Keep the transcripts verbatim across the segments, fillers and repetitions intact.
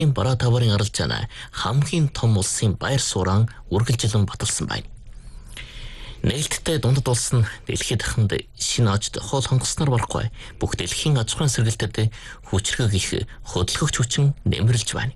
энэ бараа таварын аралжаана хамгийн том улсын байр суурин үргэлжилэн баталсан байна. Нээлттэй дундад улс нь дэлхийд дахинд шинэ ажид хоол хонгосноор барахгүй бүх дэлхийн аж ахуйн сэргэлтэд хүчрхэг их хөдөлгөгч хүчин нэмэрлж байна.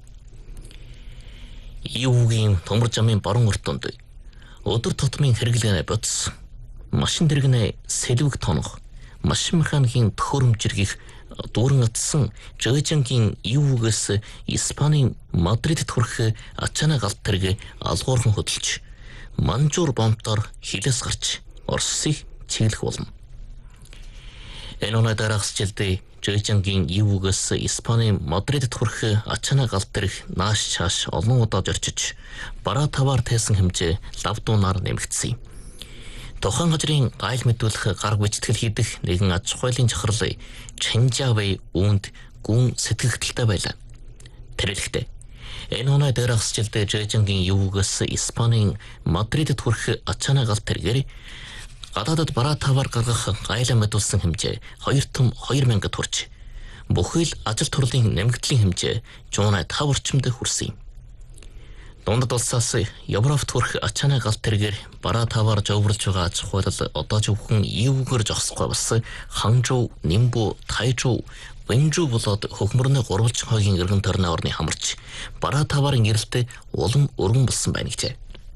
И У-гийн төмөр замын баруун урт тунд өдөр тутмын хэрэглэнэ бодис, машин дэргэнэ сэлвэг тонох, машин механикийн төхөөрөмжрөх дүүрэн атсан Жожингийн И У-гээс Испанийн Мадридэд хүрэх ачаана галт тэрэг алгуурхан хөдөлж манжуур бомтоор хилээс гарч Оросыг чиглэх болно. Энэ оноо дараагс жилдээ Жожингийн И У-гээс Испанийн Мадридэд хүрэх ачаана галт тэрэг нааш чааш олон удаа зорчиж бараа таваар тайсан хэмжээ лавдуунаар нэмэгдсэн юм. Тухайн газрын гайл мэдүүлэх гараг бичтгэл хийдэх нэгэн аж ахуйлын чахрал Чанжавэ үүнд гүн сэтгэгдэлтэй байлаа. Тэрэлхтээ энэ оноо дараагс жилдээ Жожингийн И У-гээс Испанийн Мадридэд хүрэх ачаана галт тэргээр гадаадд бараа таваар гаргах гайлаа мэдүүлсэн хэмжээ хоёр том хоёр мянга төрж бүхэл ажил турлын нэмэгдлийн хэмжээ жуунай тав орчимд хүрсэн юм. Дундад улсаас Европт хүрэх ачаана галт тэргээр бараа таваар жоврлж байгаа аж ахуйлал одоо зөвхөн И У-гөр жогсохгүй бас Ханчжоу, Нимбу, Тайчжоу, Вэнжүү болоод хөхмөрний гурвалж хойгийн эргэн тойрны орны хамарч бараа таваарын гэрэлтэй улам өргөн болсон байна гэжээ.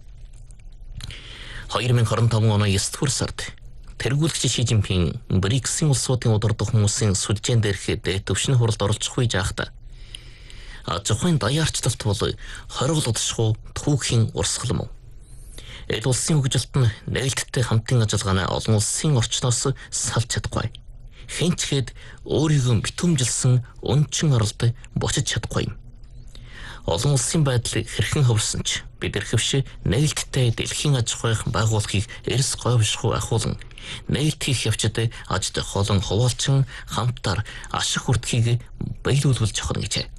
хоёр мянга харин таван оны есдүгээр сард тэргүүлэгч Ши Жинпин БРИКС-ийн улсуудын удирдах хүмүүсийн сүлжээн дээрх дээд түвшний хуралд оролцох үе жаахта аж ахуйн даяарчлалт бол хоригл удашгүй түүхийн урсгал мөн. Эл улсын хөгжилт нь нээлттэй хамтын ажиллагааны олон улсын орчноос салж чадахгүй. Хэнчгээд өөрийгөө битүүмжилсэн өнчин оролд бочиж чадахгүй юм. Олон улсын байдал хэрхэн хөвсөн ч бид эрхэвш нээлттэй дэлхийн аж ахуйн байгууллагыг эрс говьшгүй ахуулан нээлт хийх явцад ажид холон хуваалчин хамтаар ашиг хүртхийг биелүүлүүлж авах гэжээ.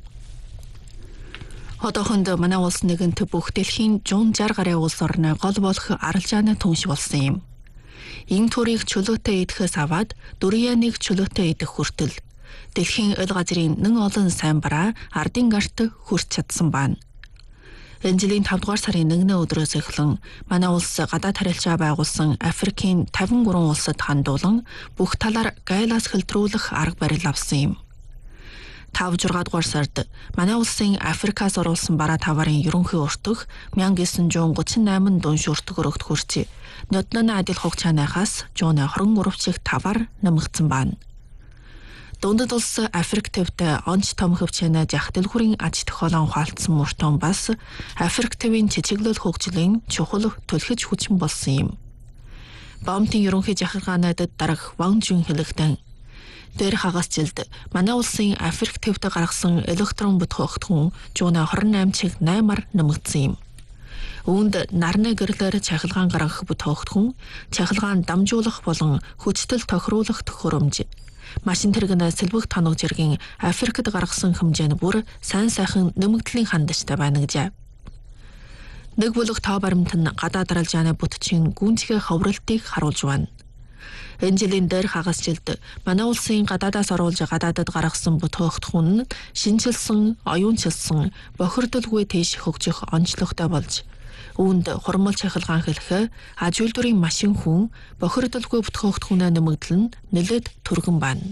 Одоохонд манай улс нэгэнт бүх дэлхийн жуун жаргал гарын улс орны гол болох аралжааны түнш болсон юм. Энэ төрийг чөлөөтэй идэхээс аваад дүрьяаныг чөлөөтэй идэх хүртэл дэлхийн өл газрын нэн олон сайн бараа ардын гарт хүрч чадсан байна. Энэ жилийн тавдугаар сарын нэгний өдрөөс эхлэн манай улс гадаад харилцаа байгуулсан Африкийн тавин гурван улсад хандуулан бүх талаар гайлаас хэлтрүүлэх арга барил авсан юм. тав жургаад дугаар сард манай улсын Африкаас оруулсан бараа таварын ерөнхий өртөх мянга девятьсот тридцать восемь дун шүртгөрөгт хүрч нодноны адил хугацааныхаас жуун хорин гурав чих тавар нэмэгдсэн байна. Дундад улс Африк төвд онц том хөвчнөө жах дэлгүүрийн аж ахуйлан ухаалтсан мөртөн бас Африк төвийн чичиглэл хөгжлийн чухал төлөхөж хүчин болсон юм. Бомтын ерөнхий захиргаануудад дарах Ван Жун хэлэхдээ дээр хагас жилд манай улсын Африк төвд гаргасан электрон бүтээгдэхүүн жуун двадцать восемь чих восемь-аар нэмэгдсэн юм. Үүнд нарны гэрлээр чахилгаан гаргах бүтээгдэхүүн, чахилгаан дамжуулах болон хүчтэл тохируулах төхөөрөмж, машин тэрэгнээ сэлбэг тоног жиргийн Африкт гаргасан хэмжээ нь бүр сайн сайхан нэмэгдлийн хандажтай байна гэжээ. Нэг бүлэг тоо баримт нь гадаад аралжааны бүтчийн гүнзгий ховролтыг харуулж байна. Энэ жилийн дээр хагас жилд манай улсын гадаадаас оруулж гадаадад гаргасан бүтээгдэхүүн нь шинжилсэн, оюунчилсан, бохирдолгүй тийш хөгжих онцлогтой болж үүнд хурмал чахилгаан хэлхэ, аж үйлдвэрийн машин хүн, бохирдолгүй бүтээгдэхүүнээ нэмэгдэл нь нэлээд түргэн байна.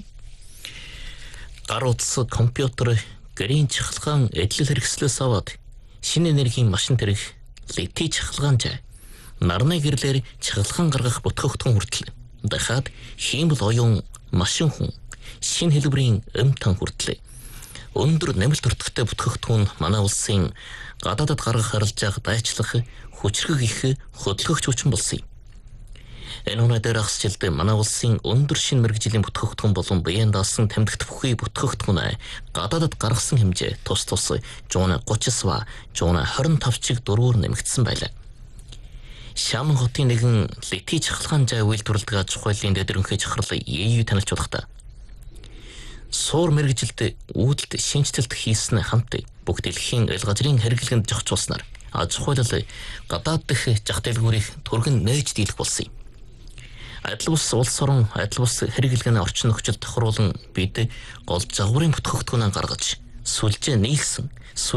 Гар утас, компьютер, гэрийн чахилгаан эдлэл хэрэгслээс аваад шинэ энергийн машин тэрэг, литий чахилгаан чай, нарны гэрлэр чахилгаан гаргах бүтээгдэхүүн хүртэл дахиад хиймэл оюун машин хүн шинэ хэлбэрийн эмтан хүртлээ. Өндөр нэмэлт өртөгтэй бүтээгдэхүүн манай улсын гадаадд гаргах харилцааг дайчлах хүчрхэг их хөдөлгөгч хүчин болсон юм. Энэ оноо дээр ахс жилд манай улсын өндөр шин мэргэжлийн бүтээгдэхүүн болон биеийн даасан тэмдэгт бүхий бүтээгдэхүүн гадаадд гаргасан хэмжээ тус тус жуун тридцать-ва жуун двадцать пять чиг дөрвөөр нэмэгдсэн байлаа. Шамн хотын нэгэн литий чахилгаан жай үйлдвэрлэдэг аж ахуйлын дэдэрэнхий чахрал Е Ю танилж болохтой. Суур мэргэжилд үүдэлт шинжилэлт хийсэн хамт бүх дэлхийн эл газрын хэрэглэгэнд зохицуулснаар аж ахуйлал гадаад дэх зах дэлгүүрийг түргэн нээж дийлэх болсон юм. Адил бус улс орон адил бус хэрэглэгээний орчин нөхцөл тохируулан бид гол загварын бүтээгдэхүүнээ гаргаж сүлжээ нийлсэн